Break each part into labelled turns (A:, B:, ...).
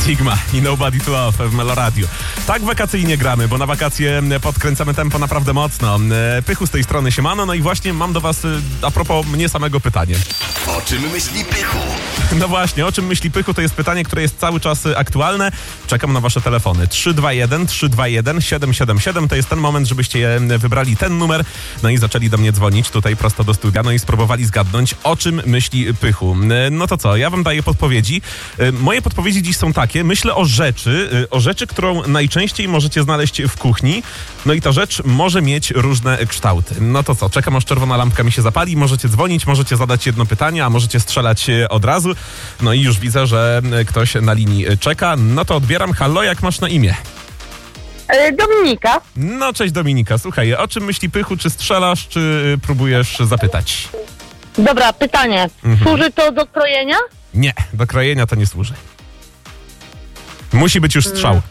A: Enigma i Nobody to Love w Meloradiu. Tak wakacyjnie gramy, bo na wakacje podkręcamy tempo naprawdę mocno. Pychu z tej strony, siemano. No i właśnie mam do was a propos mnie samego pytanie.
B: O czym myśli Pychu?
A: No właśnie, o czym myśli Pychu, to jest pytanie, które jest cały czas aktualne. Czekam na wasze telefony. 321-321-777 to jest ten moment, żebyście wybrali ten numer, no i zaczęli do mnie dzwonić tutaj prosto do studia, no i spróbowali zgadnąć, o czym myśli Pychu. No to co, ja wam daję podpowiedzi. Moje podpowiedzi dziś są takie, myślę o rzeczy, którą najczęściej możecie znaleźć w kuchni, no i ta rzecz może mieć różne kształty. No to co, czekam aż czerwona lampka mi się zapali, możecie dzwonić, możecie zadać jedno pytanie, a możecie strzelać od razu. No i już widzę, że ktoś na linii czeka, no to odbieram. Hallo, jak masz na imię?
C: Dominika.
A: No cześć Dominika, słuchaj, o czym myśli Pychu, czy strzelasz, czy próbujesz zapytać?
C: Dobra, pytanie. Służy to do krojenia?
A: Nie, do krojenia to nie służy. Musi być już strzał.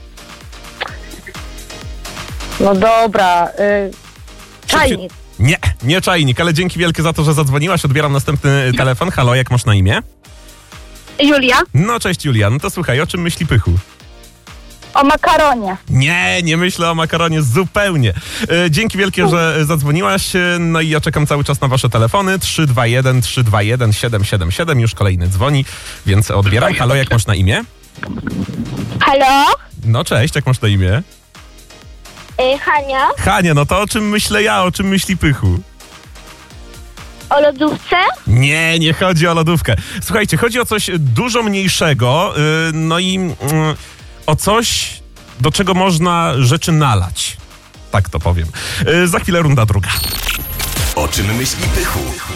C: No dobra. Czajnik.
A: Nie czajnik, ale dzięki wielkie za to, że zadzwoniłaś. Odbieram następny telefon. Halo, jak masz na imię?
C: Julia.
A: No cześć Julia, no to słuchaj, o czym myśli Pychu?
C: O makaronie.
A: Nie myślę o makaronie zupełnie. Dzięki wielkie, że zadzwoniłaś. No i ja czekam cały czas na wasze telefony. 321-321-777. Już kolejny dzwoni, więc odbieram. Halo, jak masz na imię?
C: Halo?
A: No cześć, jak masz na imię?
C: Hania?
A: Hania, no to o czym myślę ja, o czym myśli Pychu?
C: O lodówce?
A: Nie chodzi o lodówkę. Słuchajcie, chodzi o coś dużo mniejszego, no i o coś, do czego można rzeczy nalać. Tak to powiem. Za chwilę runda druga.
B: O czym myśli Pychu?